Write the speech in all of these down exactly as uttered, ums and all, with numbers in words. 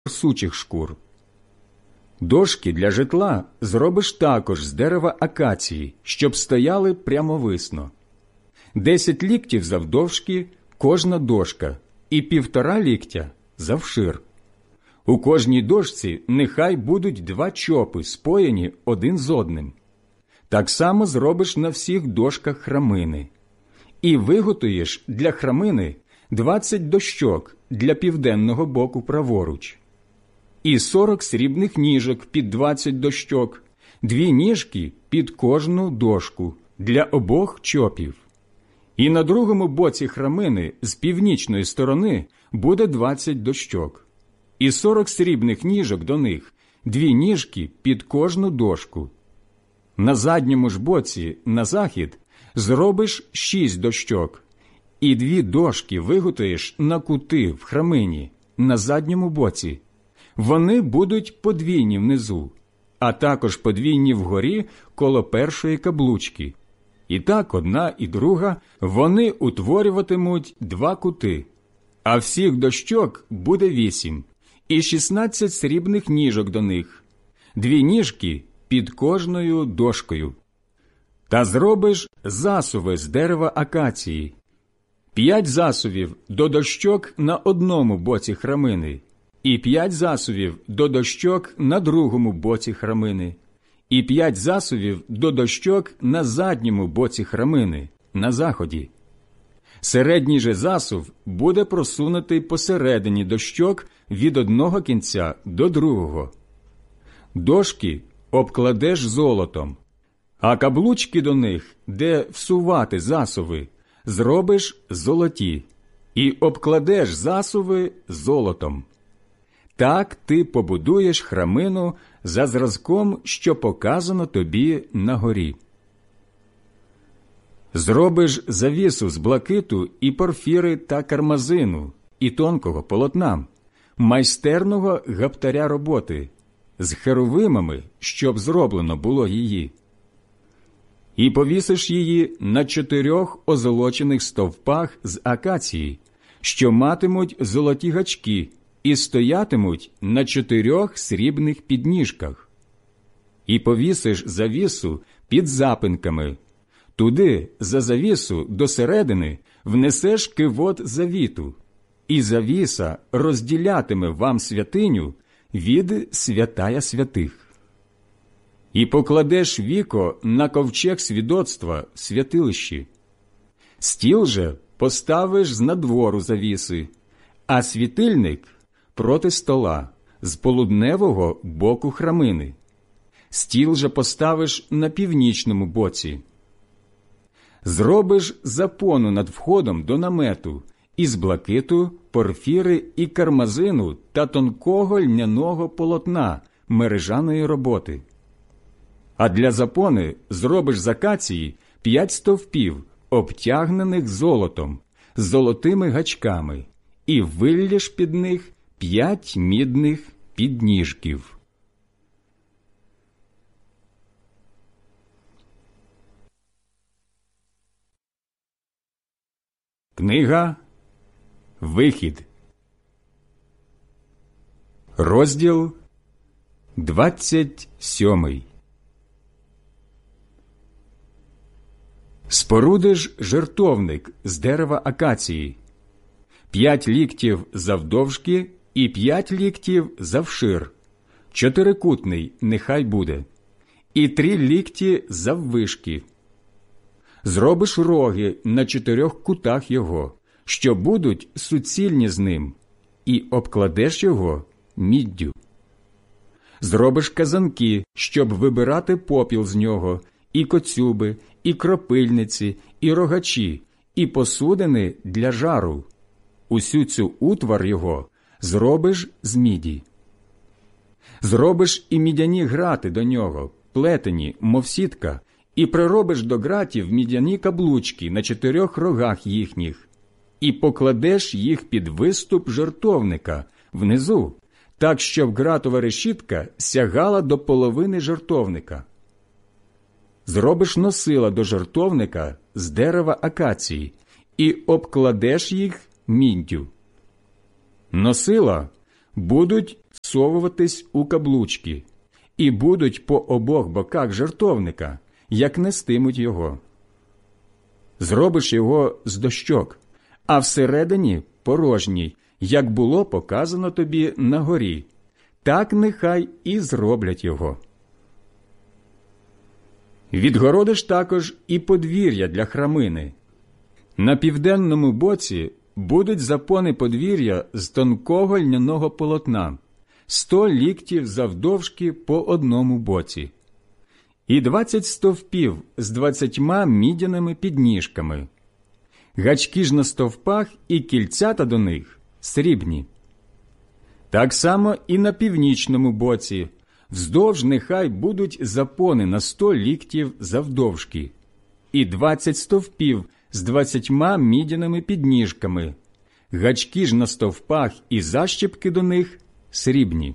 сучих шкур. Дошки для житла зробиш також з дерева акації, щоб стояли прямовисно. Десять ліктів завдовжки кожна дошка і півтора ліктя завшир. У кожній дошці нехай будуть два чопи, споєні один з одним. Так само зробиш на всіх дошках храмини. І виготуєш для храмини двадцять дощок для південного боку праворуч. І сорок срібних ніжок під двадцять дощок, дві ніжки під кожну дошку для обох чопів. І на другому боці храмини з північної сторони буде двадцять дощок. І сорок срібних ніжок до них, дві ніжки під кожну дошку. На задньому ж боці, на захід, зробиш шість дощок, і дві дошки виготуєш на кути в храмині, на задньому боці. Вони будуть подвійні внизу, а також подвійні вгорі коло першої каблучки. І так одна і друга вони утворюватимуть два кути, а всіх дощок буде вісім, і шістнадцять срібних ніжок до них, дві ніжки під кожною дошкою. Та зробиш засуви з дерева акації, п'ять засувів до дощок на одному боці храмини, і п'ять засувів до дощок на другому боці храмини, і п'ять засувів до дощок на задньому боці храмини, на заході. Середній же засув буде просунутий посередині дощок від одного кінця до другого. Дошки обкладеш золотом, а каблучки до них, де всувати засуви, зробиш золоті, і обкладеш засуви золотом. Так ти побудуєш храмину за зразком, що показано тобі на горі. Зробиш завісу з блакиту і порфіри та кармазину, і тонкого полотна, майстерного гаптаря роботи, з херовимами, щоб зроблено було її. І повісиш її на чотирьох озолочених стовпах з акації, що матимуть золоті гачки, і стоятимуть на чотирьох срібних підніжках. І повісиш завісу під запинками. Туди, за завісу, до середини, внесеш кивот завіту, і завіса розділятиме вам святиню від святая святих. І покладеш віко на ковчег свідоцтва в святилищі. Стіл же поставиш з надвору завіси, а світильник проти стола, з полудневого боку храмини. Стіл же поставиш на північному боці. Зробиш запону над входом до намету із блакиту, порфіри і кармазину та тонкого льняного полотна мережаної роботи. А для запони зробиш з акації п'ять стовпів, обтягнених золотом, з золотими гачками, і виллєш під них п'ять мідних підніжків. Книга Вихід, розділ двадцять сьомий. Спорудиш жертовник з дерева акації, п'ять ліктів завдовжки і п'ять ліктів завшир, чотирикутний нехай буде, і три лікті заввишки. Зробиш роги на чотирьох кутах його, що будуть суцільні з ним, і обкладеш його міддю. Зробиш казанки, щоб вибирати попіл з нього, і коцюби, і кропильниці, і рогачі, і посудини для жару. Усю цю утвар його зробиш з міді. Зробиш і мідяні грати до нього, плетені, мов сітка, і приробиш до гратів мідяні каблучки на чотирьох рогах їхніх, і покладеш їх під виступ жертовника внизу, так, щоб гратова решітка сягала до половини жертовника. Зробиш носила до жертовника з дерева акації і обкладеш їх міддю. Носила будуть всовуватись у каблучки, і будуть по обох боках жертовника, як нестимуть його. Зробиш його з дощок, а всередині порожній, як було показано тобі на горі, так нехай і зроблять його. Відгородиш також і подвір'я для храмини. На південному боці будуть запони подвір'я з тонкого льняного полотна, сто ліктів завдовжки по одному боці, і двадцять стовпів з двадцятьма мідяними підніжками. Гачки ж на стовпах і кільцята до них срібні. Так само і на північному боці вздовж нехай будуть запони на сто ліктів завдовжки, і двадцять стовпів з двадцятьма мідяними підніжками. Гачки ж на стовпах і защіпки до них срібні.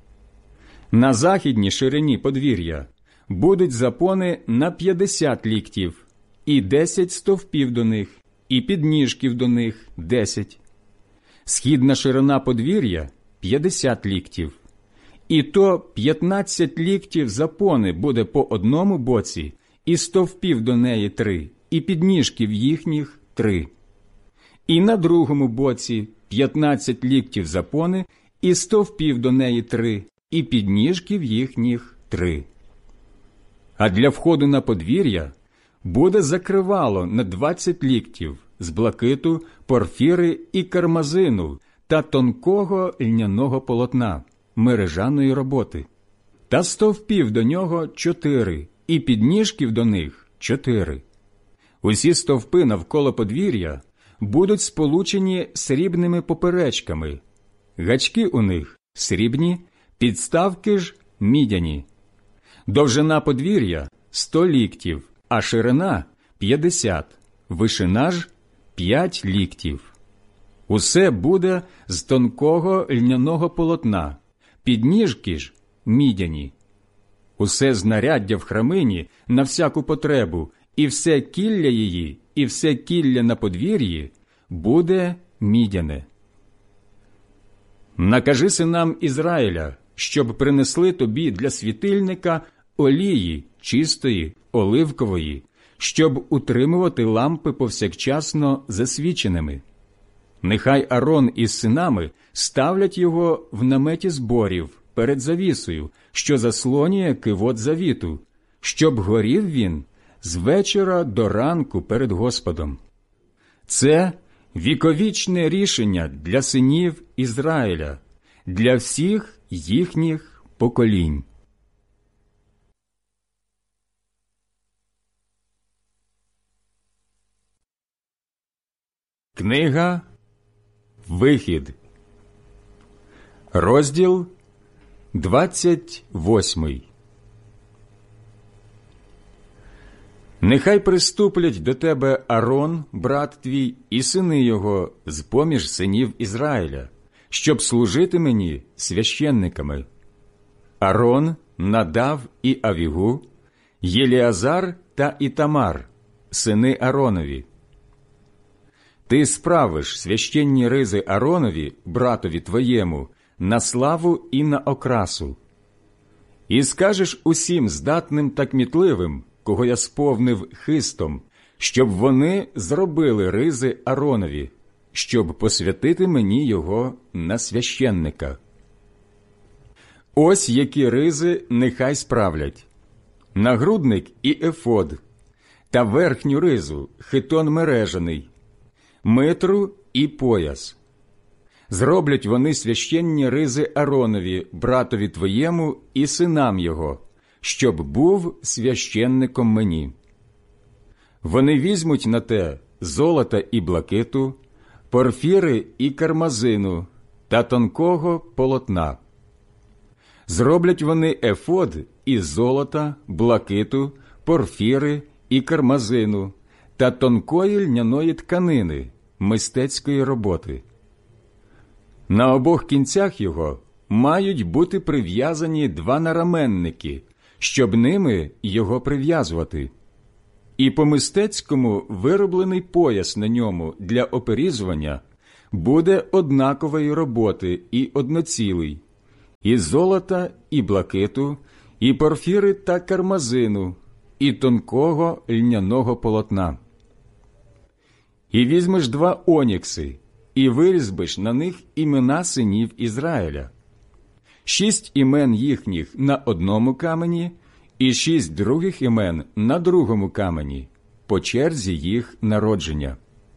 На західній ширині подвір'я будуть запони на п'ятдесят ліктів, і десять стовпів до них, і підніжків до них десять. Східна ширина подвір'я – п'ятдесят ліктів, і то п'ятнадцять ліктів запони буде по одному боці, і стовпів до неї три, і підніжків їхніх три. І на другому боці п'ятнадцять ліктів запони, і стовпів до неї три, і підніжків їхніх три. А для входу на подвір'я буде закривало на двадцять ліктів з блакиту, порфіри і кармазину та тонкого льняного полотна, мережаної роботи. Та стовпів до нього чотири, і підніжків до них чотири. Усі стовпи навколо подвір'я будуть сполучені срібними поперечками. Гачки у них срібні, підставки ж мідяні. Довжина подвір'я – сто ліктів, а ширина – п'ятдесят, вишина ж – п'ять ліктів. Усе буде з тонкого льняного полотна, підніжки ж – мідяні. Усе знаряддя в храмині на всяку потребу, і все кілля її, і все кілля на подвір'ї буде мідяне. Накажи синам Ізраїля, щоб принесли тобі для світильника олії чистої, оливкової, щоб утримувати лампи повсякчасно засвіченими. Нехай Арон із синами ставлять його в наметі зборів перед завісою, що заслонює кивот завіту, щоб горів він з вечора до ранку перед Господом. Це віковічне рішення для синів Ізраїля, для всіх їхніх поколінь. Книга Вихід, розділ двадцять восьмий. Нехай приступлять до тебе Арон, брат твій, і сини його з-поміж синів Ізраїля, щоб служити мені священниками. Арон, Надав і Авігу, Єліазар та Ітамар, сини Аронові. Ти справиш священні ризи Аронові, братові твоєму, на славу і на окрасу. І скажеш усім здатним та кмітливим, кого я сповнив хистом, щоб вони зробили ризи Аронові, щоб посвятити мені його на священника. Ось які ризи нехай справлять: нагрудник і ефод, та верхню ризу хитон мережаний, митру і пояс. Зроблять вони священні ризи Аронові, братові твоєму і синам його, щоб був священником мені. Вони візьмуть на те золота і блакиту, порфіри і кармазину та тонкого полотна. Зроблять вони ефод із золота, блакиту, порфіри і кармазину та тонкої льняної тканини мистецької роботи. На обох кінцях його мають бути прив'язані два нараменники, щоб ними його прив'язувати. І по-мистецькому вироблений пояс на ньому для оперізування буде однакової роботи і одноцілий, і золота, і блакиту, і порфіри та кармазину, і тонкого льняного полотна. І візьмеш два онікси, і вирізбиш на них імена синів Ізраїля. Шість імен їхніх на одному камені, і шість других імен на другому камені, по черзі їх народження.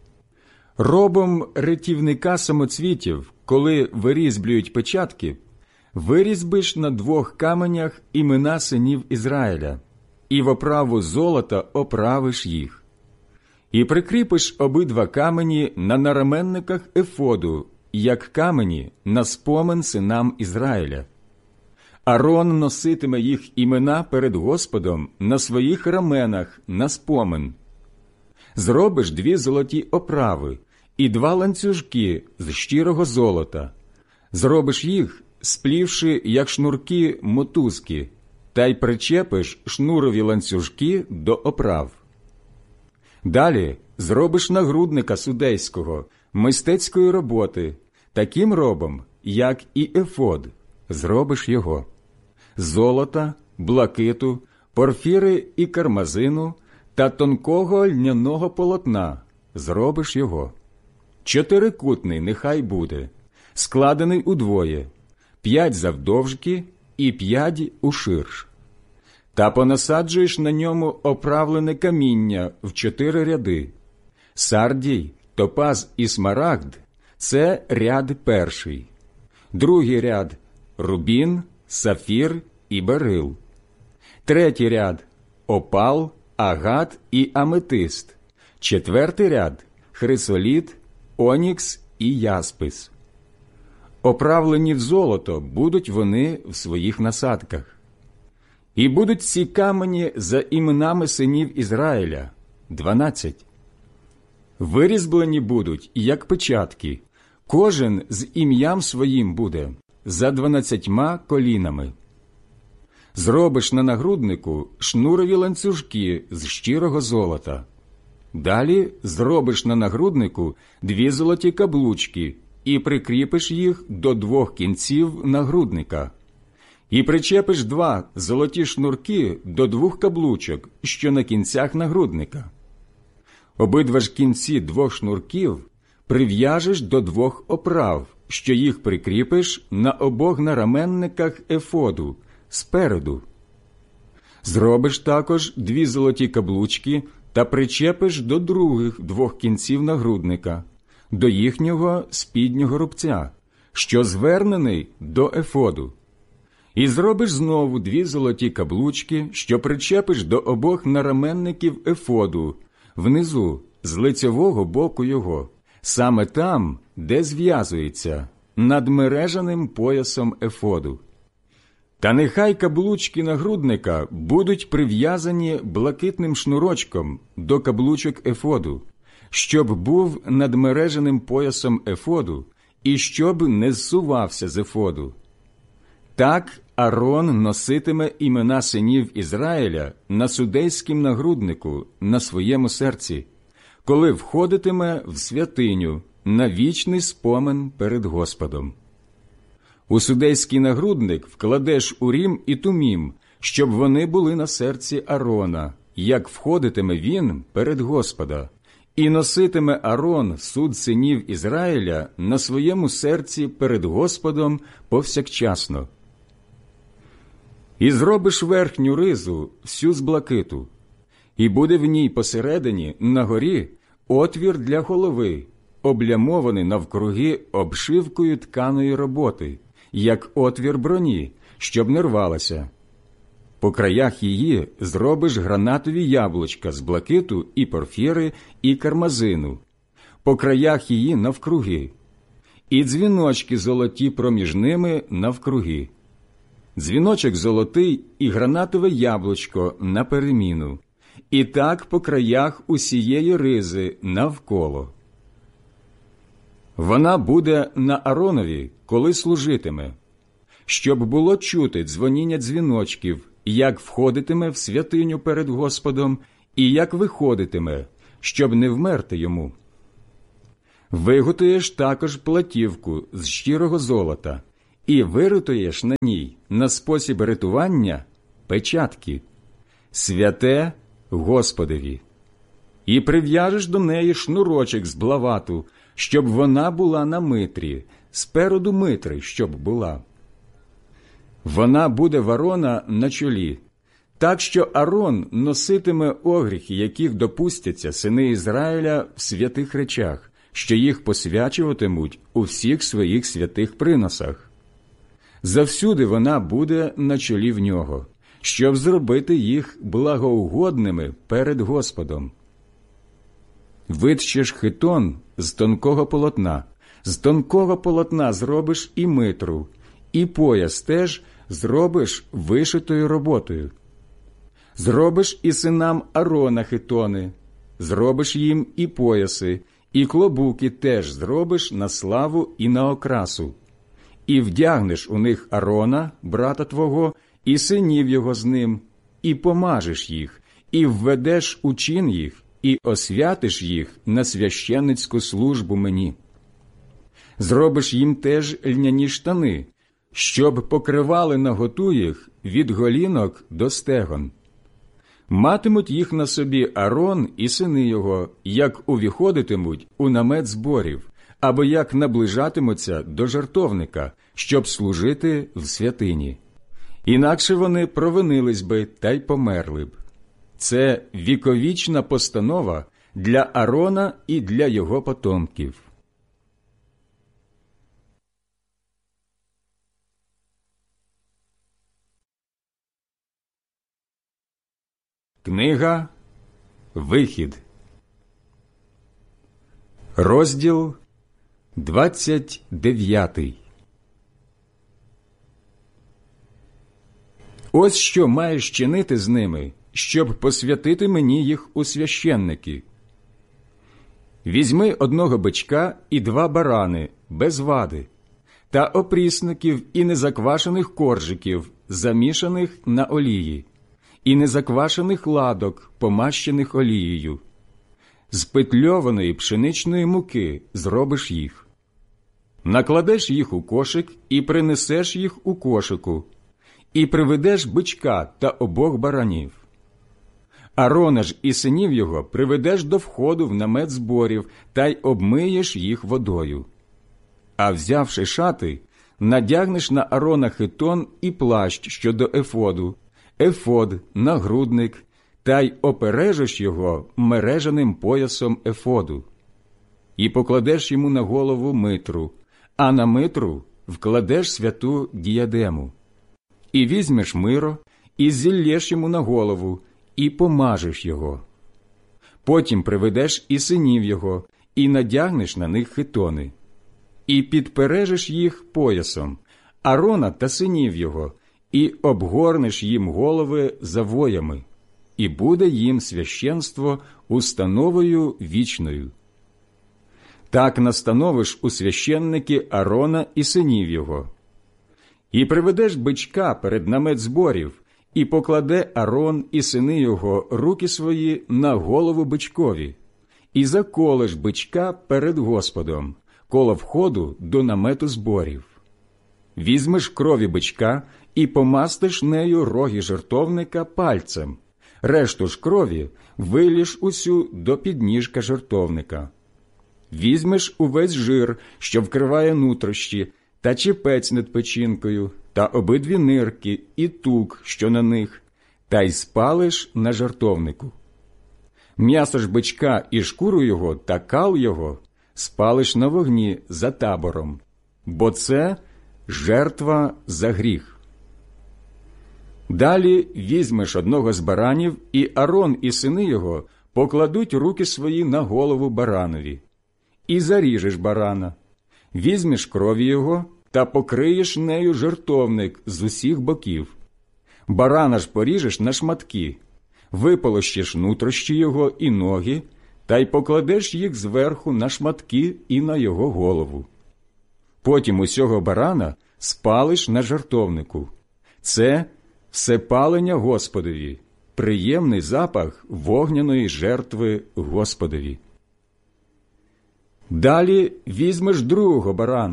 Робом ретівника самоцвітів, коли вирізблюють печатки, вирізбиш на двох каменях імена синів Ізраїля, і в оправу золота оправиш їх. І прикріпиш обидва камені на нараменниках ефоду, як камені на спомин синам Ізраїля. Арон носитиме їх імена перед Господом на своїх раменах на спомин. Зробиш дві золоті оправи і два ланцюжки з щирого золота. Зробиш їх, сплівши, як шнурки мотузки, та й причепиш шнурові ланцюжки до оправ. Далі зробиш нагрудника судейського, мистецької роботи, таким робом, як і ефод, зробиш його. Золота, блакиту, порфіри і кармазину та тонкого льняного полотна зробиш його. Чотирикутний нехай буде, складений удвоє, п'ять завдовжки і п'ять уширш. Та понасаджуєш на ньому оправлене каміння в чотири ряди. Сардій, топаз і смарагд – це ряд перший. Другий ряд – рубін, сафір і берил. Третій ряд – опал, агат і аметист. Четвертий ряд – хрисоліт, онікс і яспис. Оправлені в золото будуть вони в своїх насадках. І будуть ці камені за іменами синів Ізраїля – дванадцять. Вирізблені будуть, як печатки, кожен з ім'ям своїм буде, за дванадцятьма колінами. Зробиш на нагруднику шнурові ланцюжки з щирого золота. Далі зробиш на нагруднику дві золоті каблучки і прикріпиш їх до двох кінців нагрудника. І причепиш два золоті шнурки до двох каблучок, що на кінцях нагрудника. Обидва ж кінці двох шнурків прив'яжеш до двох оправ, що їх прикріпиш на обох нараменниках ефоду, спереду. Зробиш також дві золоті каблучки та причепиш до других двох кінців нагрудника, до їхнього спіднього рубця, що звернений до ефоду. І зробиш знову дві золоті каблучки, що причепиш до обох нараменників ефоду, внизу, з лицевого боку його, саме там, де зв'язується, над мережаним поясом ефоду. Та нехай каблучки нагрудника будуть прив'язані блакитним шнурочком до каблучок ефоду, щоб був над мережаним поясом ефоду і щоб не зсувався з ефоду. Так Арон носитиме імена синів Ізраїля на судейськім нагруднику на своєму серці, коли входитиме в святиню на вічний спомин перед Господом. У судейський нагрудник вкладеш урім і тумім, щоб вони були на серці Арона, як входитиме він перед Господа, і носитиме Арон суд синів Ізраїля на своєму серці перед Господом повсякчасно. І зробиш верхню ризу всю з блакиту, і буде в ній посередині, на горі, отвір для голови, облямований навкруги обшивкою тканої роботи, як отвір броні, щоб не рвалася. По краях її зробиш гранатові яблучка з блакиту і порфіри і кармазину, по краях її навкруги, і дзвіночки золоті проміж ними навкруги. Дзвіночок золотий і гранатове яблучко на переміну, і так по краях усієї ризи навколо. Вона буде на Аронові, коли служитиме, щоб було чути дзвоніння дзвіночків, як входитиме в святиню перед Господом і як виходитиме, щоб не вмерти йому. Виготуєш також платівку з щирого золота і виритуєш на ній на спосіб ритування печатки «Святе Господові», і прив'яжеш до неї шнурочок з блавату, щоб вона була на митрі, спереду митри, щоб була. Вона буде в Арона на чолі, так що Арон носитиме огріхи, яких допустяться сини Ізраїля в святих речах, що їх посвячуватимуть у всіх своїх святих приносах. Завсюди вона буде на чолі в нього, щоб зробити їх благоугодними перед Господом. Витщеш хитон з тонкого полотна, з тонкого полотна зробиш і митру, і пояс теж зробиш вишитою роботою. Зробиш і синам Арона хитони, зробиш їм і пояси, і клобуки теж зробиш на славу і на окрасу. І вдягнеш у них Арона, брата твого, і синів його з ним, і помажеш їх, і введеш у чин їх, і освятиш їх на священницьку службу мені. Зробиш їм теж льняні штани, щоб покривали наготу їх від голінок до стегон. Матимуть їх на собі Арон і сини його, як увіходитимуть у намет зборів, або як наближатимуться до жертовника, щоб служити в святині. Інакше вони провинились би та й померли б. Це віковічна постанова для Арона і для його потомків. Книга Вихід, розділ двадцять дев'ятий. Ось що маєш чинити з ними, щоб посвятити мені їх у священники. Візьми одного бичка і два барани, без вади, та опрісників і незаквашених коржиків, замішаних на олії, і незаквашених ладок, помащених олією. З петльованої пшеничної муки зробиш їх. Накладеш їх у кошик і принесеш їх у кошику, і приведеш бичка та обох баранів. Арона ж і синів його приведеш до входу в намет зборів та й обмиєш їх водою. А взявши шати, надягнеш на Арона хитон і плащ щодо ефоду, ефод, нагрудник, та й опережеш його мережаним поясом ефоду. І покладеш йому на голову митру, а на митру вкладеш святу діадему. І візьмеш миро, і зіллєш йому на голову, і помажеш його. Потім приведеш і синів його, і надягнеш на них хитони. І підпережеш їх поясом, Арона та синів його, і обгорнеш їм голови завоями, і буде їм священство установою вічною. Так настановиш у священники Арона і синів його. І приведеш бичка перед намет зборів, і покладе Арон і сини його руки свої на голову бичкові, і заколеш бичка перед Господом, коло входу до намету зборів. Візьмеш крові бичка і помастиш нею роги жертовника пальцем, решту ж крові виліш усю до підніжка жертовника. Візьмеш увесь жир, що вкриває нутрощі, та чіпець над печінкою, та обидві нирки і тук, що на них, та й спалиш на жертовнику. М'ясо ж бичка і шкуру його та кал його спалиш на вогні за табором, бо це жертва за гріх. Далі візьмеш одного з баранів, і Арон і сини його покладуть руки свої на голову баранові. І заріжеш барана, візьмеш крові його та покриєш нею жертовник з усіх боків. Барана ж поріжеш на шматки, виполощиш нутрощі його і ноги, та й покладеш їх зверху на шматки і на його голову. Потім усього барана спалиш на жертовнику. Це всепалення Господові, приємний запах вогняної жертви Господові. Далі візьмеш другого барана,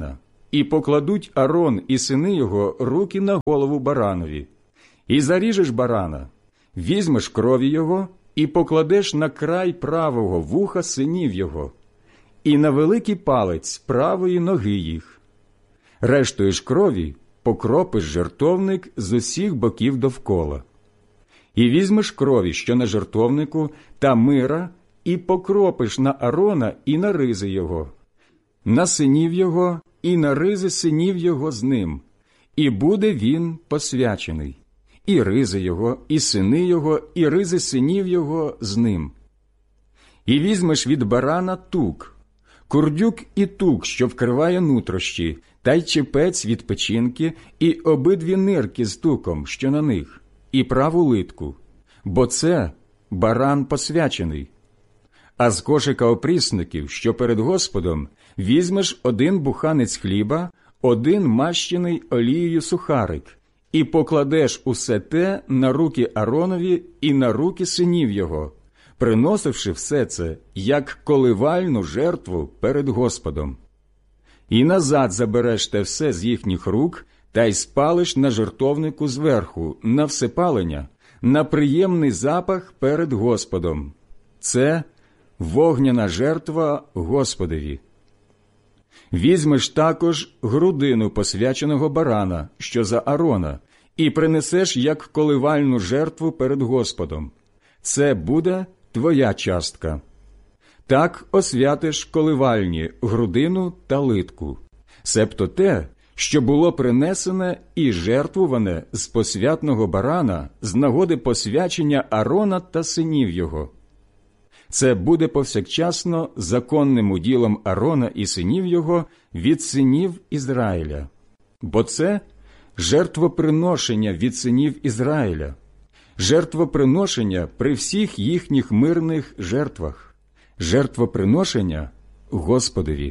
і покладуть Арон і сини його руки на голову баранові. І заріжеш барана, візьмеш крові його і покладеш на край правого вуха синів його, і на великий палець правої ноги їх. Рештою ж крові покропиш жертовник з усіх боків довкола. І візьмеш крові, що на жертовнику, та мира, і покропиш на Арона і на ризи його, на синів його і на ризи синів його з ним, і буде він посвячений, і ризи його, і сини його, і ризи синів його з ним. І візьмеш від барана тук, курдюк і тук, що вкриває нутрощі, та й чепець від печінки, і обидві нирки з туком, що на них, і праву литку, бо це баран посвячений. А з кошика опрісників, що перед Господом, візьмеш один буханець хліба, один мащений олією сухарик, і покладеш усе те на руки Аронові і на руки синів його, приносивши все це, як коливальну жертву перед Господом. І назад забереш те все з їхніх рук, та й спалиш на жертовнику зверху, на всепалення, на приємний запах перед Господом. Це вогняна жертва Господові. Візьмеш також грудину посвяченого барана, що за Арона, і принесеш як коливальну жертву перед Господом. Це буде твоя частка. Так освятиш коливальні грудину та литку, себто те, що було принесене і жертвуване з посвятного барана з нагоди посвячення Арона та синів його. Це буде повсякчасно законним уділом Арона і синів його від синів Ізраїля. Бо це жертвоприношення від синів Ізраїля, жертвоприношення при всіх їхніх мирних жертвах, жертвоприношення Господові.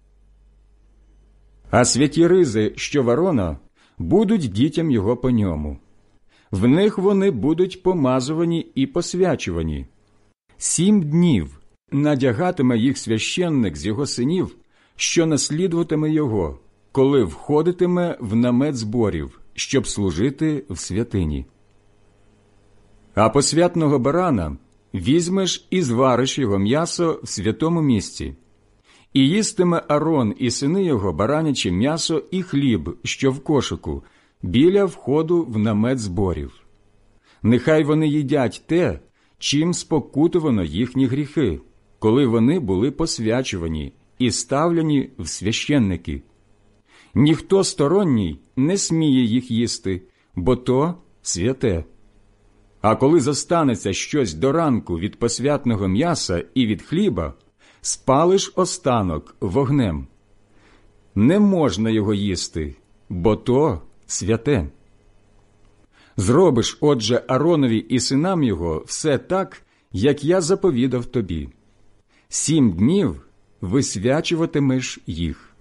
А святі ризи, що в Арона, будуть дітям його по ньому. В них вони будуть помазувані і посвячувані. Сім днів надягатиме їх священник з його синів, що наслідуватиме його, коли входитиме в намет зборів, щоб служити в святині. А посвятного барана візьмеш і звариш його м'ясо в святому місці. І їстиме Арон і сини його бараняче м'ясо і хліб, що в кошику, біля входу в намет зборів. Нехай вони їдять те, чим спокутувано їхні гріхи, коли вони були посвячувані і ставлені в священники. Ніхто сторонній не сміє їх їсти, бо то святе. А коли зостанеться щось до ранку від посвятного м'яса і від хліба, спалиш останок вогнем. Не можна його їсти, бо то святе. Зробиш, отже, Аронові і синам його все так, як я заповідав тобі. Сім днів висвячуватимеш їх.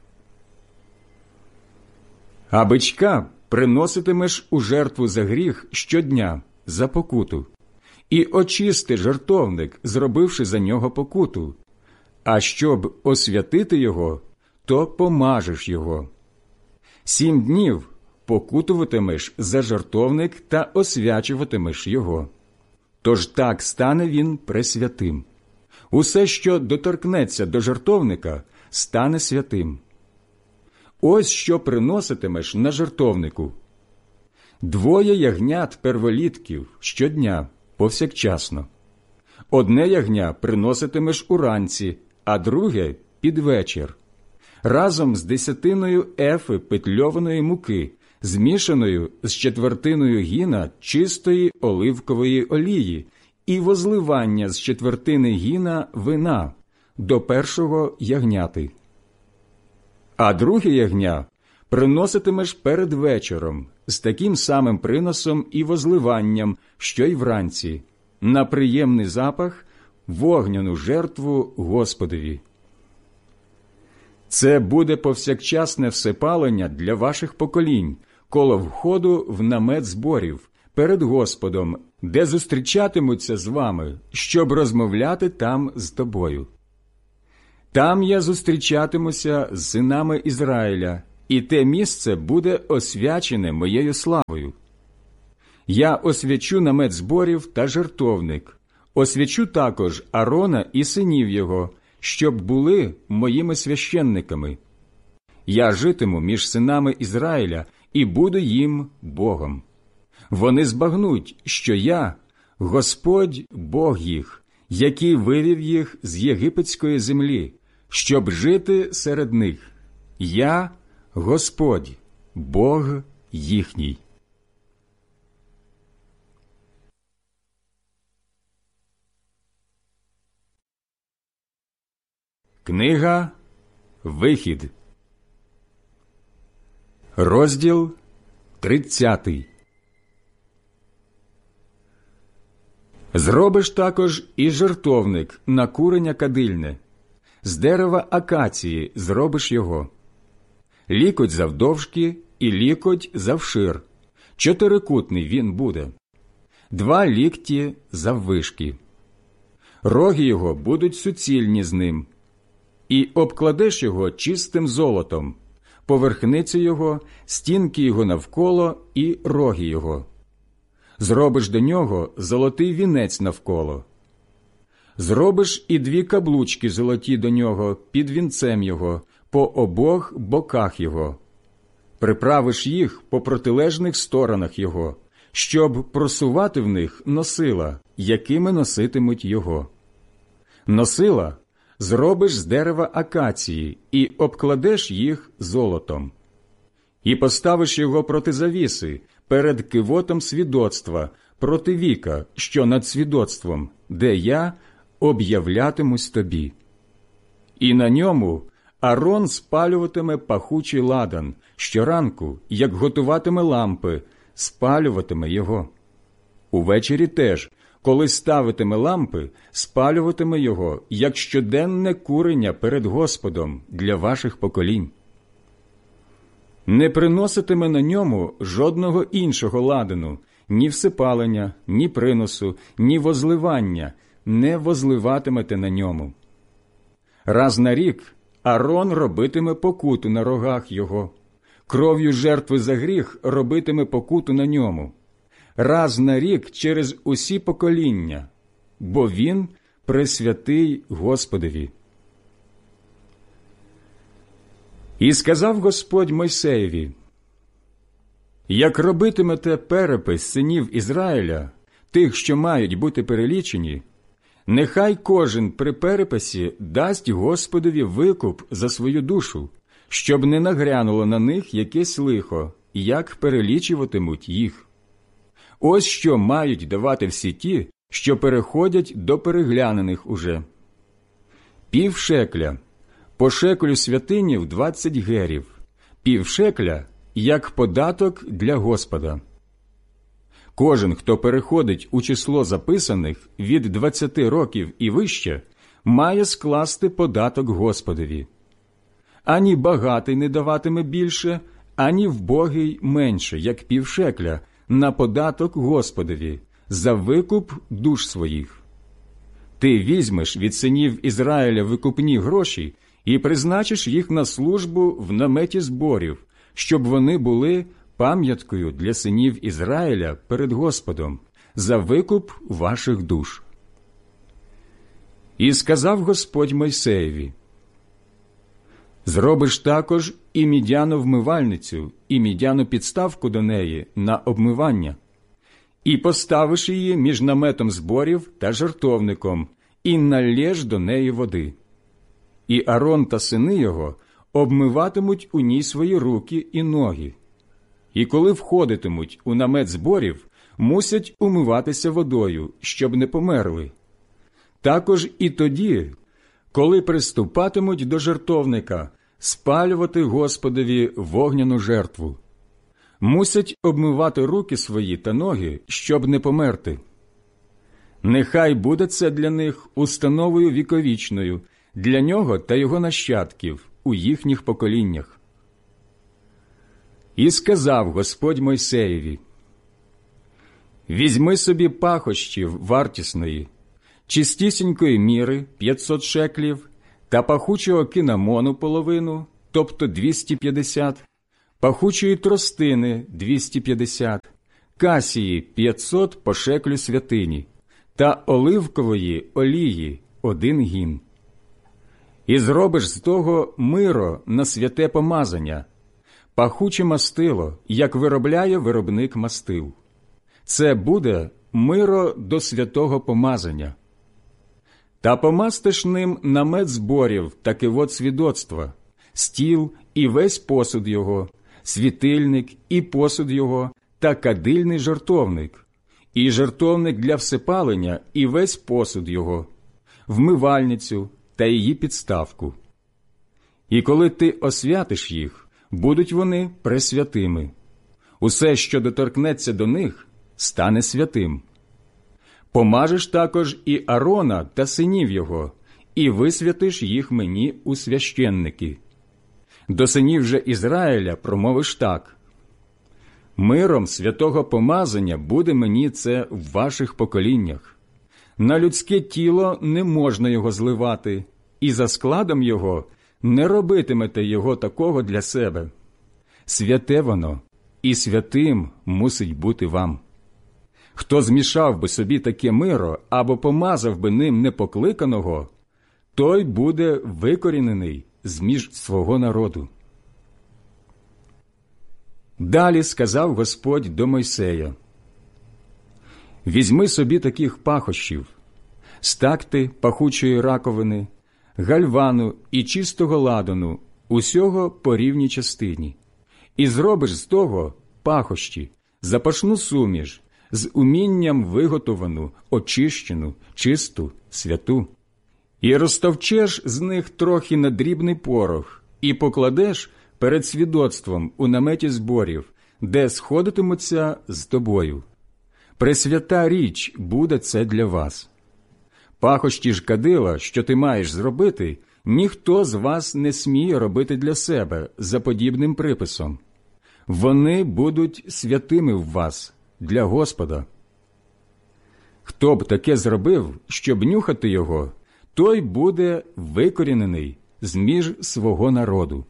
А бичка приноситимеш у жертву за гріх щодня, за покуту, і очисти жертовник, зробивши за нього покуту. А щоб освятити його, то помажеш його. Сім днів покутуватимеш за жертовник та освячуватимеш його. Тож так стане він пресвятим. Усе, що доторкнеться до жертовника, стане святим. Ось що приноситимеш на жертовнику. Двоє ягнят перволітків щодня, повсякчасно. Одне ягня приноситимеш уранці, а друге – під вечір, разом з десятиною ефи петльованої муки, змішаною з четвертиною гіна чистої оливкової олії і возливання з четвертини гіна вина до першого ягняти. А друге ягня приноситимеш перед вечором з таким самим приносом і возливанням, що й вранці, на приємний запах, вогняну жертву Господові. Це буде повсякчасне всепалення для ваших поколінь, коло входу в намет зборів, перед Господом, де зустрічатимуться з вами, щоб розмовляти там з тобою. Там я зустрічатимуся з синами Ізраїля і те місце буде освячене моєю славою. Я освячу намет зборів та жертовник, освячу також Арона і синів його, щоб були моїми священниками. Я житиму між синами Ізраїля і буду їм Богом. Вони збагнуть, що я – Господь Бог їх, який вивів їх з єгипетської землі, щоб жити серед них. Я – Господь, Бог їхній. Книга Вихід, розділ тридцятий. Зробиш також і жертовник на курення кадильне. З дерева акації зробиш його. Лікоть завдовжки і лікоть завшир. Чотирикутний він буде. Два лікті заввишки. Роги його будуть суцільні з ним. І обкладеш його чистим золотом, поверхниці його, стінки його навколо і роги його. Зробиш до нього золотий вінець навколо. Зробиш і дві каблучки золоті до нього під вінцем його, по обох боках його. Приправиш їх по протилежних сторонах його, щоб просувати в них носила, якими носитимуть його. Носила зробиш з дерева акації і обкладеш їх золотом. І поставиш його проти завіси, перед кивотом свідоцтва, проти віка, що над свідоцтвом, де я об'являтимусь тобі. І на ньому Арон спалюватиме пахучий ладан, щоранку, як готуватиме лампи, спалюватиме його. Увечері теж, коли ставитиме лампи, спалюватиме його, як щоденне курення перед Господом для ваших поколінь. Не приноситиме на ньому жодного іншого ладану, ні всипалення, ні приносу, ні возливання, не возливатимете на ньому. Раз на рік Арон робитиме покуту на рогах його, кров'ю жертви за гріх робитиме покуту на ньому. Раз на рік через усі покоління, бо він пресвятий Господові. І сказав Господь Мойсеєві: як робитимете перепис синів Ізраїля, тих, що мають бути перелічені, нехай кожен при переписі дасть Господові викуп за свою душу, щоб не нагрянуло на них якесь лихо, як перелічуватимуть їх. Ось що мають давати всі ті, що переходять до переглянених уже. Пів шекля, по шекелю святині в двадцять герів, пів шекля, як податок для Господа. Кожен, хто переходить у число записаних від двадцяти років і вище, має скласти податок Господові. Ані багатий не даватиме більше, ані вбогий менше, як пів шекля, на податок Господові, за викуп душ своїх. Ти візьмеш від синів Ізраїля викупні гроші і призначиш їх на службу в наметі зборів, щоб вони були пам'яткою для синів Ізраїля перед Господом, за викуп ваших душ. І сказав Господь Мойсеєві: зробиш також і мідяну вмивальницю, і мідяну підставку до неї на обмивання, і поставиш її між наметом зборів та жертовником, і налєш до неї води. І Арон та сини його обмиватимуть у ній свої руки і ноги. І коли входитимуть у намет зборів, мусять умиватися водою, щоб не померли. Також і тоді, коли приступатимуть до жертовника, спалювати Господові вогняну жертву. Мусять обмивати руки свої та ноги, щоб не померти. Нехай буде це для них установою віковічною, для нього та його нащадків у їхніх поколіннях. І сказав Господь Мойсеєві: візьми собі пахощів вартісної, чистісінької міри п'ятсот шеклів, та пахучого кинамону половину, тобто двісті п'ятдесят, пахучої тростини – двісті п'ятдесят, касії – п'ятсот по шеклю святині, та оливкової олії – один гін. І зробиш з того миро на святе помазання, пахуче мастило, як виробляє виробник мастил. Це буде миро до святого помазання. Та помастиш ним намет зборів та кивот свідоцтва, стіл і весь посуд його, світильник і посуд його, та кадильний жертовник, і жертовник для всепалення і весь посуд його, вмивальницю та її підставку. І коли ти освятиш їх, будуть вони пресвятими. Усе, що доторкнеться до них, стане святим. Помажеш також і Арона та синів його, і висвятиш їх мені у священники. До синів же Ізраїля промовиш так: миром святого помазання буде мені це в ваших поколіннях. На людське тіло не можна його зливати, і за складом його не робитимете його такого для себе. Святе воно, і святим мусить бути вам. Хто змішав би собі таке миро або помазав би ним непокликаного, той буде викорінений з-між свого народу. Далі сказав Господь до Мойсея: «Візьми собі таких пахощів, стакти пахучої раковини, гальвану і чистого ладану, усього по рівній частині, і зробиш з того пахощі, запашну суміш, з умінням виготовану, очищену, чисту, святу. І розтовчеш з них трохи на дрібний порох, і покладеш перед свідоцтвом у наметі зборів, де сходитимуться з тобою. Пресвята річ буде це для вас. Пахощі ж кадила, що ти маєш зробити, ніхто з вас не сміє робити для себе за подібним приписом. Вони будуть святими в вас, для Господа. Хто б таке зробив, щоб нюхати його, той буде викорінений з-між свого народу».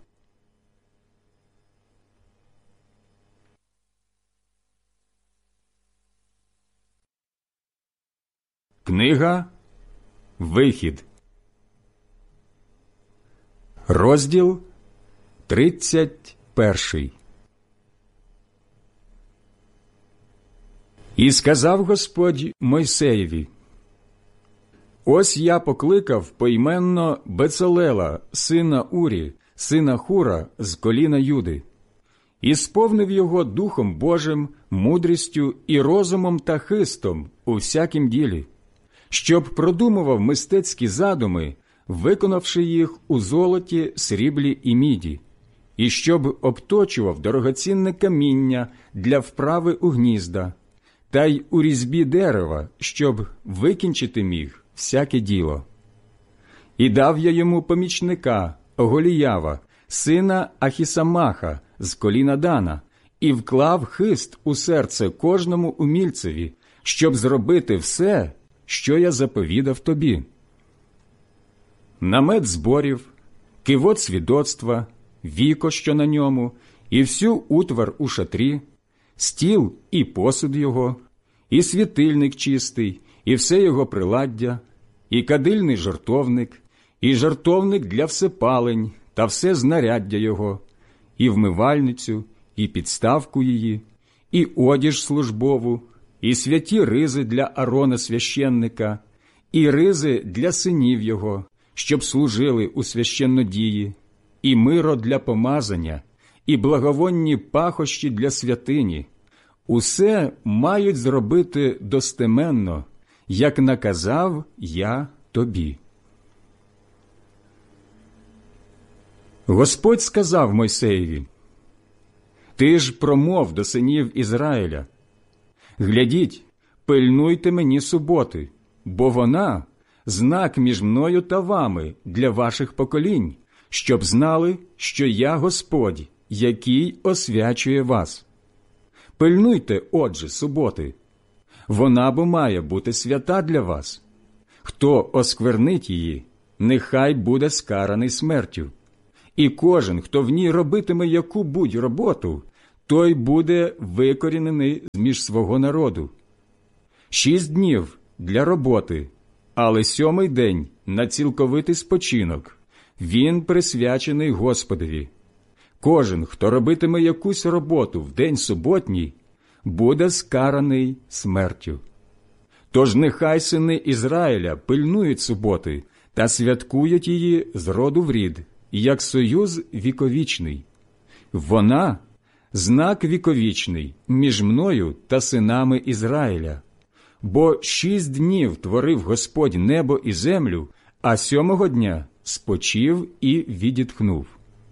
Книга Вихід, розділ тридцять перший. І сказав Господь Мойсеєві: «Ось я покликав поіменно Бецалела, сина Урі, сина Хура, з коліна Юди, і сповнив його Духом Божим, мудрістю і розумом та хистом у всякім ділі, щоб продумував мистецькі задуми, виконавши їх у золоті, сріблі і міді, і щоб обточував дорогоцінне каміння для вправи у гнізда, та й у різьбі дерева, щоб викінчити міг всяке діло. І дав я йому помічника Оголіява, сина Ахісамаха, з коліна Дана, і вклав хист у серце кожному умільцеві, щоб зробити все, що я заповідав тобі: намет зборів, кивот свідоцтва, віко, що на ньому, і всю утвар у шатрі, стіл і посуд його, і світильник чистий, і все його приладдя, і кадильний жертовник, і жертовник для всепалень, та все знаряддя його, і вмивальницю, і підставку її, і одіж службову, і святі ризи для Арона священника, і ризи для синів його, щоб служили у священнодії, і миро для помазання, і благовонні пахощі для святині. Усе мають зробити достеменно, як наказав я тобі». Господь сказав Мойсеєві: «Ти ж промов до синів Ізраїля: глядіть, пильнуйте мені суботи, бо вона – знак між мною та вами для ваших поколінь, щоб знали, що я Господь, який освячує вас. Пильнуйте, отже, суботи. Вона бо має бути свята для вас. Хто осквернить її, нехай буде скараний смертю. і кожен, хто в ній робитиме яку-будь роботу, той буде викорінений з-між свого народу. Шість днів для роботи, але сьомий день на цілковитий спочинок. Він присвячений Господові. Кожен, хто робитиме якусь роботу в день суботній, буде скараний смертю. Тож нехай сини Ізраїля пильнують суботи та святкують її з роду в рід, як союз віковічний. Вона – знак віковічний між мною та синами Ізраїля. Бо шість днів творив Господь небо і землю, а сьомого дня спочив і відітхнув.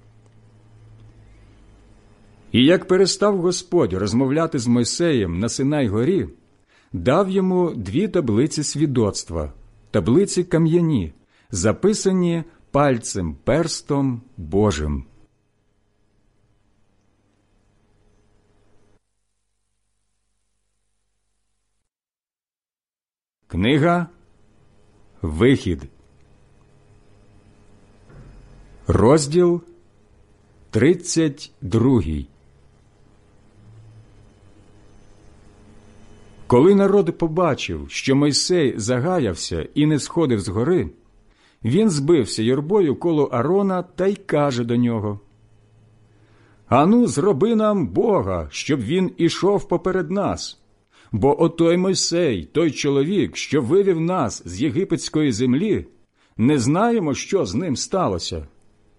І як перестав Господь розмовляти з Мойсеєм на Синай-горі, дав йому дві таблиці свідоцтва, таблиці кам'яні, записані пальцем перстом Божим. Книга Вихід, розділ тридцять другий. Коли народ побачив, що Мойсей загаявся і не сходив з гори, він збився юрбою коло Арона та й каже до нього: «Ану, зроби нам Бога, щоб він ішов поперед нас. Бо отой Мойсей, той чоловік, що вивів нас з єгипетської землі, не знаємо, що з ним сталося».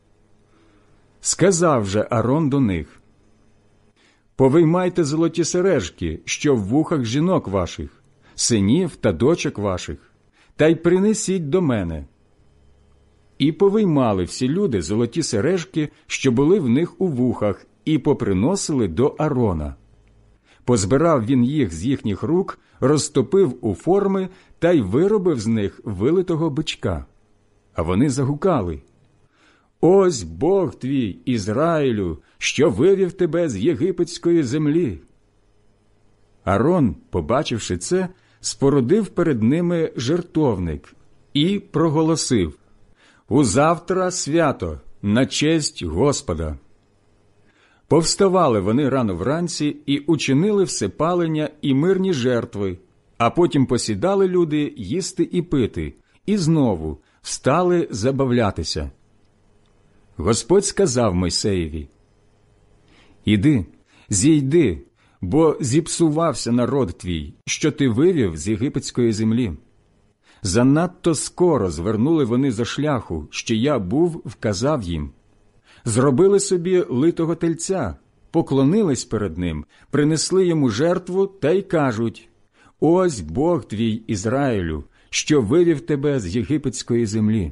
Сказав же Арон до них: «Повиймайте золоті сережки, що в вухах жінок ваших, синів та дочок ваших, та й принесіть до мене». І повиймали всі люди золоті сережки, що були в них у вухах, і поприносили до Арона. Позбирав він їх з їхніх рук, розтопив у форми та й виробив з них вилитого бичка. А вони загукали: «Ось Бог твій, Ізраїлю, що вивів тебе з єгипетської землі». Арон, побачивши це, спорудив перед ними жертовник і проголосив: «Узавтра свято, на честь Господа». Повставали вони рано вранці і учинили всепалення і мирні жертви, а потім посідали люди їсти і пити, і знову встали забавлятися. Господь сказав Мойсеєві: «Іди, зійди, бо зіпсувався народ твій, що ти вивів з єгипетської землі». Занадто скоро звернули вони зо шляху, що я був вказав їм. Зробили собі литого тельця, поклонились перед ним, принесли йому жертву та й кажуть: «Ось Бог твій, Ізраїлю, що вивів тебе з єгипетської землі».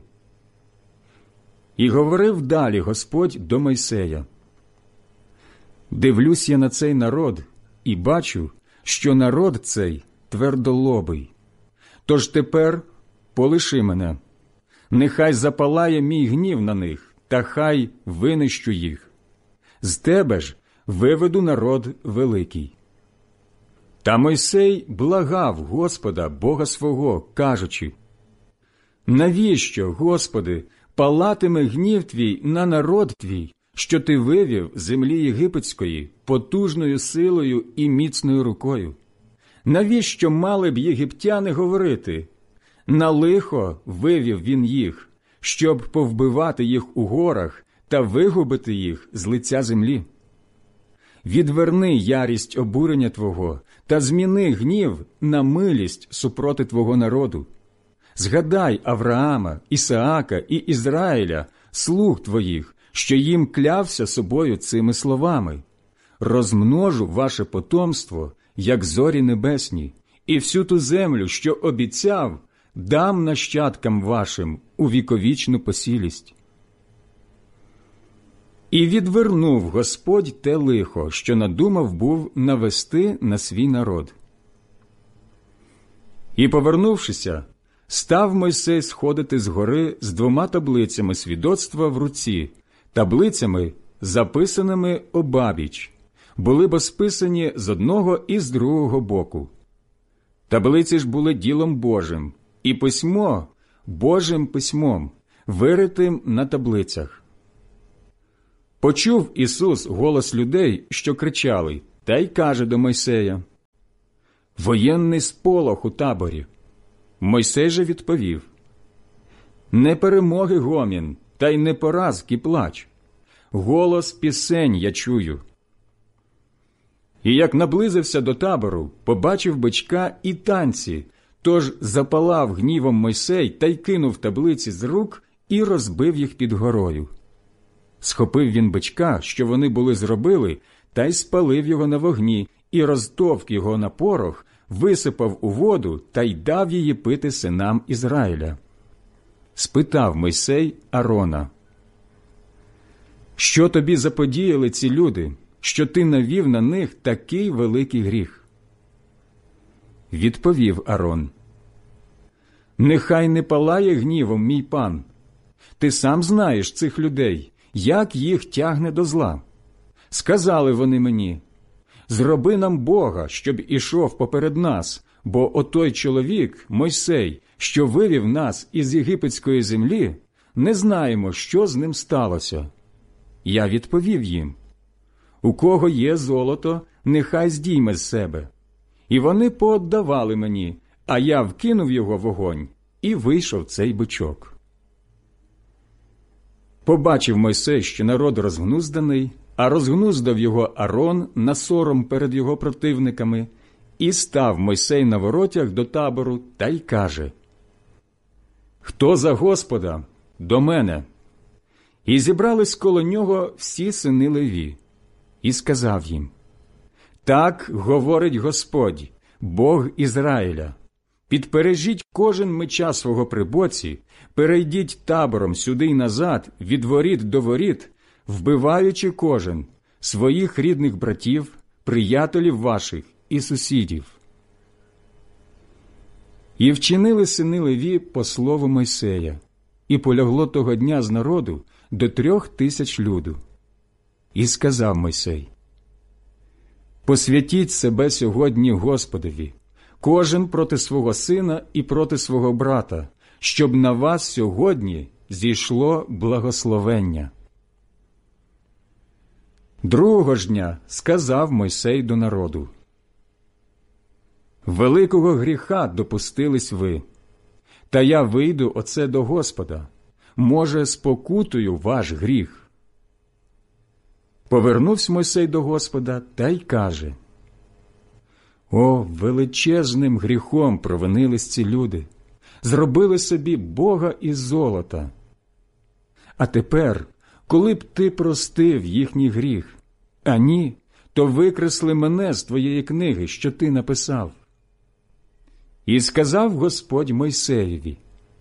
І говорив далі Господь до Мойсея: «Дивлюсь я на цей народ і бачу, що народ цей твердолобий. Тож тепер полиши мене, нехай запалає мій гнів на них, та хай винищу їх. З тебе ж виведу народ великий». Та Мойсей благав Господа, Бога свого, кажучи: «Навіщо, Господи, палатиме гнів твій на народ твій, що ти вивів з землі єгипетської потужною силою і міцною рукою? Навіщо мали б єгиптяни говорити: на лихо вивів він їх, щоб повбивати їх у горах та вигубити їх з лиця землі? Відверни ярість обурення Твого та зміни гнів на милість супроти Твого народу. Згадай Авраама, Ісаака і Ізраїля, слуг Твоїх, що їм клявся собою цими словами: розмножу ваше потомство, як зорі небесні, і всю ту землю, що обіцяв, дам нащадкам вашим у віковічну посілість». І відвернув Господь те лихо, що надумав був навести на свій народ. І, повернувшися, став Мойсей сходити з гори з двома таблицями свідоцтва в руці, таблицями, записаними обабіч, були бо списані з одного і з другого боку. Таблиці ж були ділом Божим, і письмо Божим письмом, виритим на таблицях. Почув Ісус голос людей, що кричали, та й каже до Мойсея: «Воєнний сполох у таборі». Мойсей же відповів: «Не перемоги гомін, та й не поразки плач. Голос пісень я чую». І як наблизився до табору, побачив бичка і танці, тож запалав гнівом Мойсей та й кинув таблиці з рук і розбив їх під горою. Схопив він бичка, що вони були зробили, та й спалив його на вогні, і розтовк його на порох, висипав у воду та й дав її пити синам Ізраїля. Спитав Мойсей Арона: «Що тобі заподіяли ці люди, що ти навів на них такий великий гріх?» Відповів Арон: «Нехай не палає гнівом мій пан. Ти сам знаєш цих людей, як їх тягне до зла. Сказали вони мені: зроби нам Бога, щоб ішов поперед нас, бо отой чоловік, Мойсей, що вивів нас із єгипетської землі, не знаємо, що з ним сталося». Я відповів їм: «У кого є золото, нехай здійме з себе». І вони пооддавали мені, а я вкинув його в вогонь, і вийшов цей бичок. Побачив Мойсей, що народ розгнузданий, а розгнуздав його Арон на сором перед його противниками, і став Мойсей на воротях до табору та й каже: «Хто за Господа? До мене!» І зібрались коло нього всі сини Леві. І сказав їм: «Так говорить Господь, Бог Ізраїля: підпережіть кожен меча свого при боці, перейдіть табором сюди й назад, від воріт до воріт, вбиваючи кожен своїх рідних братів, приятелів ваших і сусідів». І вчинили сини Леві по слову Мойсея, і полягло того дня з народу до трьох тисяч люду. І сказав Мойсей: «Посвятіть себе сьогодні Господові, кожен проти свого сина і проти свого брата, щоб на вас сьогодні зійшло благословення». Другого ж дня сказав Мойсей до народу: «Великого гріха допустились ви, та я вийду оце до Господа, може, спокутую ваш гріх». Повернувся Мойсей до Господа та й каже: «О, величезним гріхом провинились ці люди, зробили собі Бога із золота. А тепер, коли б ти простив їхній гріх, а ні, то викресли мене з твоєї книги, що ти написав». І сказав Господь Мойсеєві: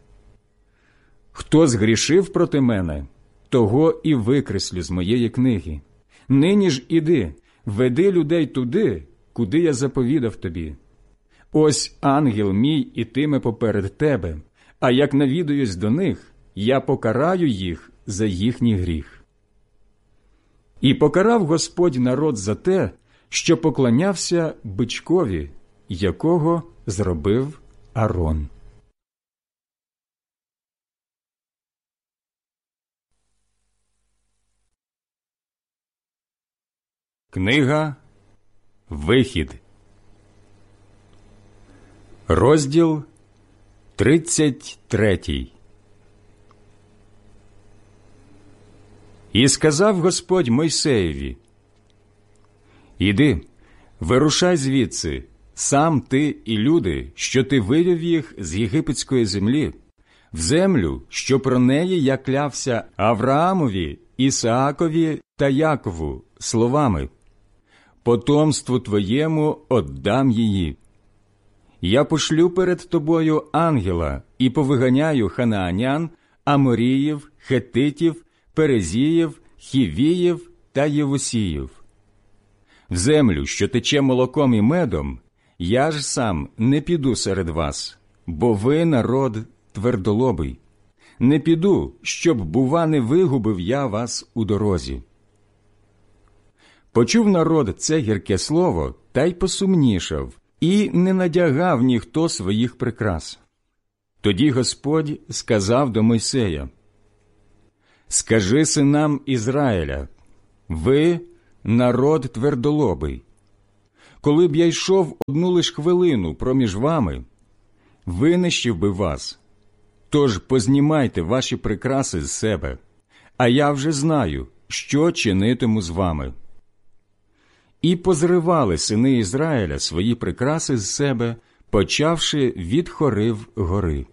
«Хто згрішив проти мене, того і викреслю з моєї книги. Нині ж іди, веди людей туди, куди я заповідав тобі. Ось ангел мій ітиме поперед тебе, а як навідаюсь до них, я покараю їх за їхній гріх». І покарав Господь народ за те, що поклонявся бичкові, якого зробив Арон. Книга Вихід, розділ тридцять третій. І сказав Господь Мойсеєві: «Іди, вирушай звідси, сам ти і люди, що ти вивів їх з єгипетської землі, в землю, що про неї я клявся Авраамові, Ісаакові та Якову словами: потомству твоєму отдам її. Я пошлю перед тобою ангела і повиганяю ханаанян, аморіїв, хетитів, перезіїв, хівіїв та євусіїв. В землю, що тече молоком і медом, я ж сам не піду серед вас, бо ви народ твердолобий. Не піду, щоб, бува, не вигубив я вас у дорозі». Почув народ це гірке слово, та й посумнішав, і не надягав ніхто своїх прикрас. Тоді Господь сказав до Мойсея: «Скажи синам Ізраїля, Ви – народ твердолобий. Коли б я йшов одну лиш хвилину проміж вами, винищив би вас. Тож познімайте ваші прикраси з себе, а я вже знаю, що чинитиму з вами. І позривали сини Ізраїля свої прикраси з себе, почавши від Хорив гори.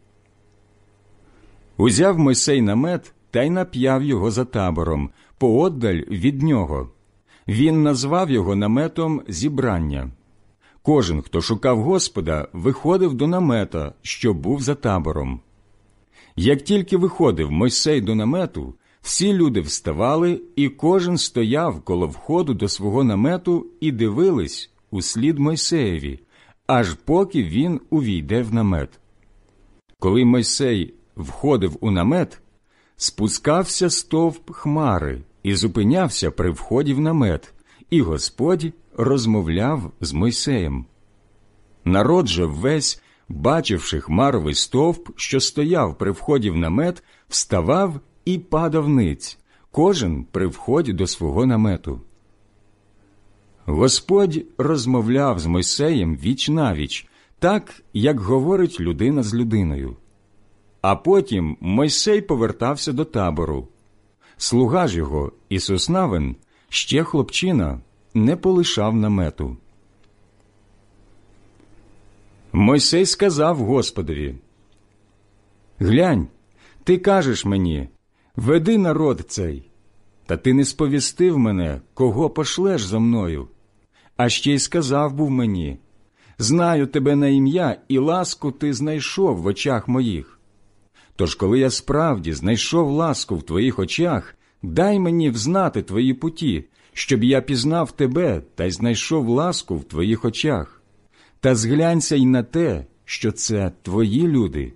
Узяв Мойсей намет та й нап'яв його за табором, поодаль від нього. Він назвав його наметом зібрання. Кожен, хто шукав Господа, виходив до намета, що був за табором. Як тільки виходив Мойсей до намету, всі люди вставали, і кожен стояв коло входу до свого намету і дивились услід Мойсеєві, аж поки він увійде в намет. Коли Мойсей входив у намет, спускався стовп хмари і зупинявся при вході в намет, і Господь розмовляв з Мойсеєм. Народ же весь, бачивши хмаровий стовп, що стояв при вході в намет, вставав і падав ниць, кожен при вході до свого намету. Господь розмовляв з Мойсеєм віч-навіч, так, як говорить людина з людиною. А потім Мойсей повертався до табору. Слуга ж його, Ісус Навин, ще хлопчина, не полишав намету. Мойсей сказав Господові: «Глянь, ти кажеш мені, веди народ цей, та ти не сповістив мене, кого пошлеш за мною. А ще й сказав був мені: знаю тебе на ім'я, і ласку ти знайшов в очах моїх. Тож, коли я справді знайшов ласку в твоїх очах, дай мені взнати твої путі, щоб я пізнав тебе та й знайшов ласку в твоїх очах. Та зглянься й на те, що це твої люди».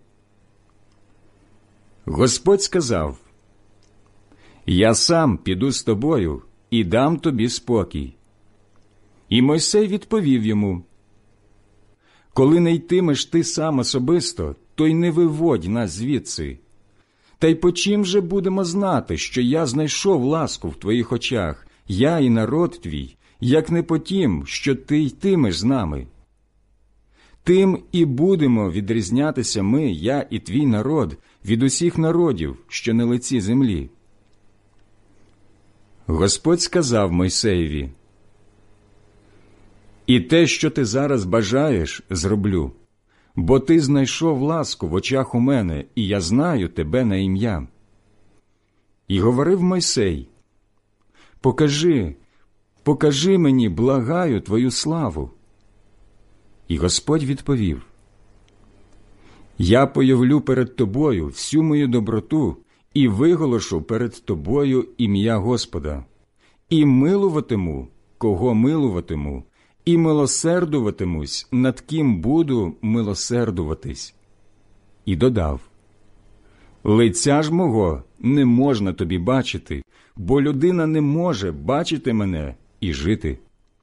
Господь сказав: «Я сам піду з тобою і дам тобі спокій». І Мойсей відповів йому: «Коли не йтимеш ти сам особисто, то й не виводь нас звідси. Та й по чим же будемо знати, що я знайшов ласку в твоїх очах, я і народ твій, як не по тім, що ти йтимеш з нами? Тим і будемо відрізнятися ми, я і твій народ, від усіх народів, що на лиці землі». Господь сказав Мойсеєві: «І те, що ти зараз бажаєш, зроблю, бо ти знайшов ласку в очах у мене, і я знаю тебе на ім'я». І говорив Мойсей: «Покажи, покажи мені, благаю, твою славу». І Господь відповів: «Я появлю перед тобою всю мою доброту і виголошу перед тобою ім'я Господа, і милуватиму, кого милуватиму, і милосердуватимусь, над ким буду милосердуватись». І додав: «Лиця ж мого не можна тобі бачити, бо людина не може бачити мене і жити».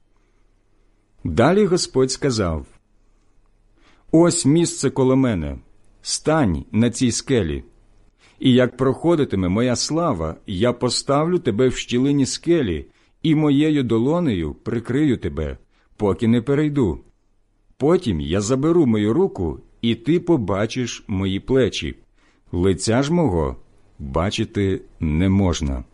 Далі Господь сказав: «Ось місце коло мене, стань на цій скелі, і як проходитиме моя слава, я поставлю тебе в щілині скелі, і моєю долонею прикрию тебе, поки не перейду. Потім я заберу мою руку, і ти побачиш мої плечі. Лиця ж мого бачити не можна».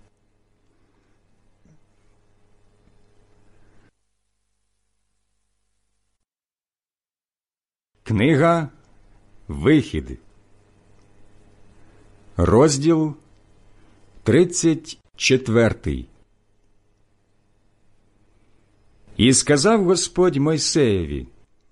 Книга «Вихід», розділ тридцять четвертий. І сказав Господь Мойсеєві: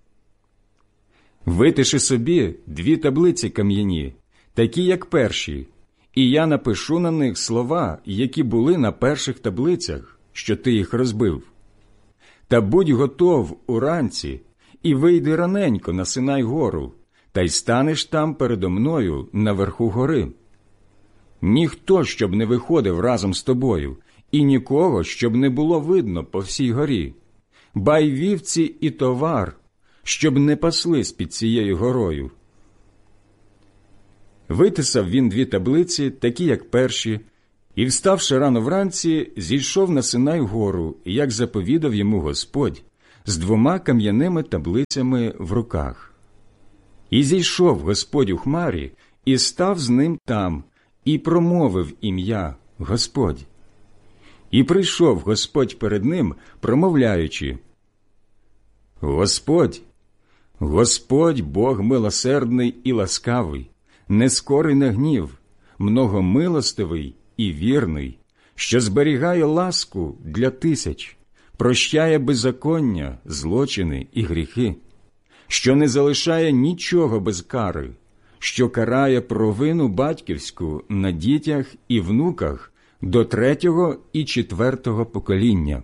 «Витиши собі дві таблиці кам'яні, такі, як перші, і я напишу на них слова, які були на перших таблицях, що ти їх розбив. Та будь готов уранці, і вийди раненько на Синай гору, та й станеш там передо мною наверху гори. Ніхто, щоб не виходив разом з тобою, і нікого, щоб не було видно по всій горі, ба й вівці і товар, щоб не паслись під цією горою». Витисав він дві таблиці, такі, як перші, І, вставши рано вранці, зійшов на Синай гору, як заповідав йому Господь, з двома кам'яними таблицями в руках. І зійшов Господь у хмарі, і став з ним там, і промовив ім'я Господь. І прийшов Господь перед ним, промовляючи: Господь, Господь Бог милосердний і ласкавий, нескорий на гнів, многомилостивий і вірний, що зберігає ласку для тисяч, прощає беззаконня, злочини і гріхи, що не залишає нічого без кари, що карає провину батьківську на дітях і внуках до третього і четвертого покоління.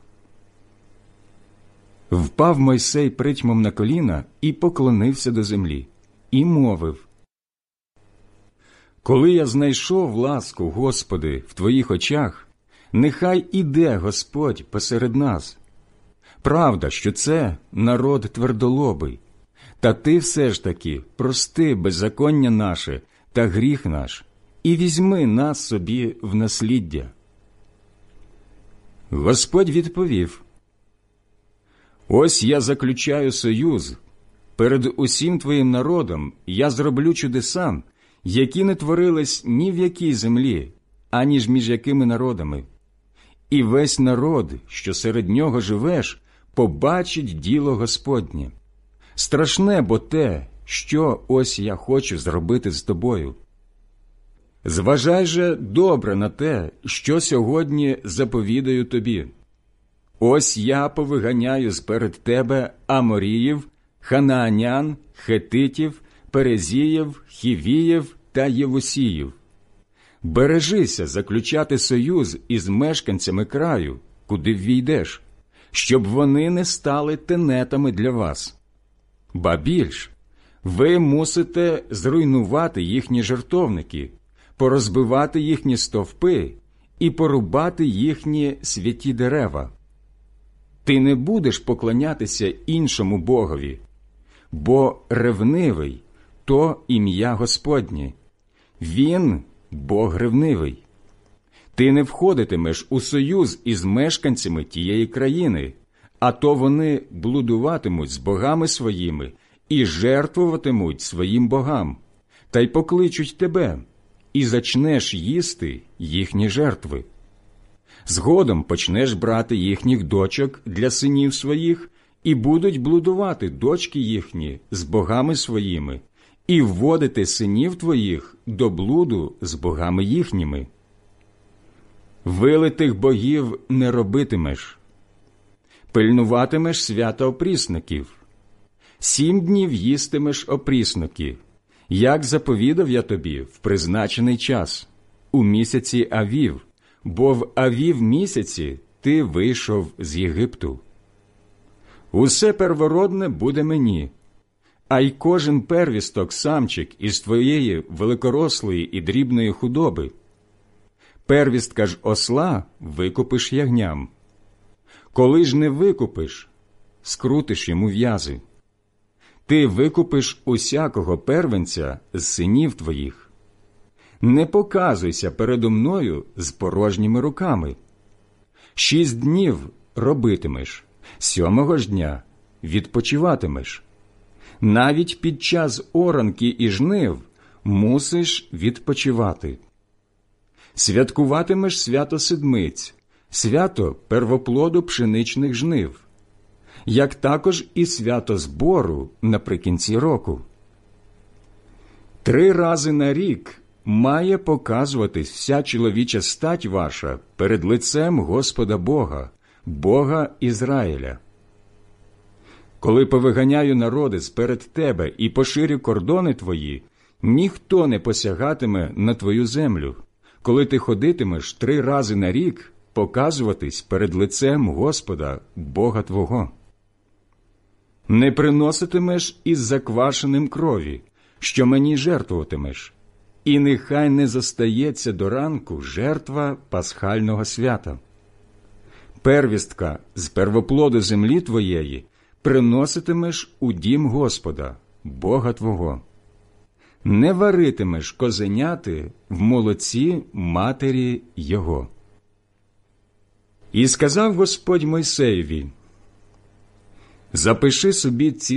Впав Мойсей притьмом на коліна і поклонився до землі, і мовив: «Коли я знайшов ласку, Господи, в Твоїх очах, нехай іде Господь посеред нас. Правда, що це народ твердолобий, та Ти все ж таки прости беззаконня наше та гріх наш, і візьми нас собі в насліддя». Господь відповів: «Ось я заключаю союз. Перед усім твоїм народом я зроблю чудеса, які не творились ні в якій землі, ані ж між якими народами. І весь народ, що серед нього живеш, побачить діло Господнє. Страшне бо те, що ось я хочу зробити з тобою. Зважай же добре на те, що сьогодні заповідаю тобі. Ось я повиганяю сперед тебе Аморіїв, Ханаанян, Хетитів, Перезіїв, Хівіїв та Євусіїв. Бережися заключати союз із мешканцями краю, куди ввійдеш, щоб вони не стали тенетами для вас. Ба більш, ви мусите зруйнувати їхні жертовники, порозбивати їхні стовпи і порубати їхні святі дерева. Ти не будеш поклонятися іншому богові, бо ревнивий – то ім'я Господнє. Він – Бог ревнивий. Ти не входитимеш у союз із мешканцями тієї країни, а то вони блудуватимуть з богами своїми і жертвуватимуть своїм богам, та й покличуть тебе, і зачнеш їсти їхні жертви. Згодом почнеш брати їхніх дочок для синів своїх, і будуть блудувати дочки їхні з богами своїми, і вводити синів твоїх до блуду з богами їхніми. Вилитих богів не робитимеш. Пильнуватимеш свята опрісників. Сім днів їстимеш опрісники, як заповідав я тобі в призначений час, у місяці Авів, бо в Авів місяці ти вийшов з Єгипту. Усе первородне буде мені, а й кожен первісток самчик із твоєї великорослої і дрібної худоби. Первістка ж осла викупиш ягням. Коли ж не викупиш, скрутиш йому в'язи. Ти викупиш усякого первенця з синів твоїх. Не показуйся передо мною з порожніми руками. Шість днів робитимеш, сьомого ж дня відпочиватимеш. Навіть під час оранки і жнив мусиш відпочивати. Святкуватимеш свято седмиць, свято первоплоду пшеничних жнив, як також і свято збору наприкінці року. Три рази на рік має показуватись вся чоловіча стать ваша перед лицем Господа Бога, Бога Ізраїля. Коли повиганяю народи сперед тебе і поширю кордони твої, ніхто не посягатиме на твою землю, коли ти ходитимеш три рази на рік показуватись перед лицем Господа, Бога твого. Не приноситимеш із заквашеним крові, що мені жертвуватимеш, і нехай не застається до ранку жертва пасхального свята. Первістка з первоплоду землі твоєї приноситимеш у дім Господа, Бога твого. не варитимеш козеняти в молоці матері його. І сказав Господь Мойсеєві: запиши собі ці